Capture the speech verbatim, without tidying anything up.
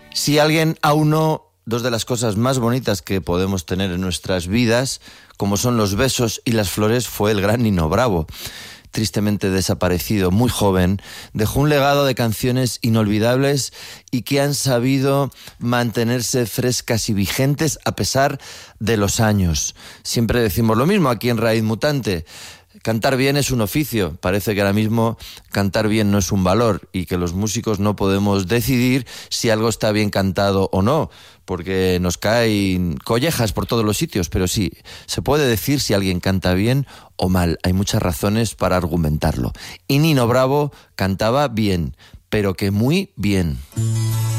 Si alguien aunó dos de las cosas más bonitas que podemos tener en nuestras vidas, como son los besos y las flores, fue el gran Nino Bravo. Tristemente desaparecido, muy joven, dejó un legado de canciones inolvidables y que han sabido mantenerse frescas y vigentes a pesar de los años. Siempre decimos lo mismo aquí en Raíz Mutante. Cantar bien es un oficio. Parece que ahora mismo cantar bien no es un valor y que los músicos no podemos decidir si algo está bien cantado o no, porque nos caen collejas por todos los sitios. Pero sí, se puede decir si alguien canta bien o mal. Hay muchas razones para argumentarlo. Y Nino Bravo cantaba bien, pero que muy bien.